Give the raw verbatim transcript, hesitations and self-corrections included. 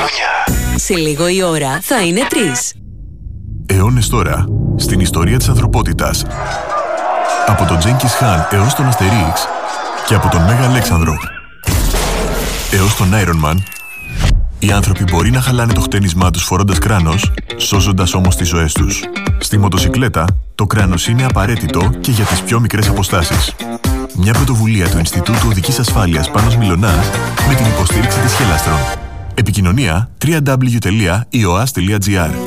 χρόνια. Σε λίγο η ώρα θα είναι τρεις. Αιώνες τώρα, στην ιστορία της ανθρωπότητας. Από τον Τζένκις Χάν έως τον Αστερίξ και από τον Μέγα Αλέξανδρο έως τον Iron Man, οι άνθρωποι μπορεί να χαλάνε το χτένισμά τους φορώντας κράνος, σώζοντας όμως τις ζωές τους. Στη μοτοσικλέτα, το κράνος είναι απαραίτητο και για τις πιο μικρές αποστάσεις. Μια πρωτοβουλία του Ινστιτούτου Οδικής Ασφάλειας Πάνος Μιλωνάς με την υποστήριξη της Χελάστρον. Επικοινωνία double-u double-u double-u τελεία ι ο έι έι ες τελεία τζι άρ.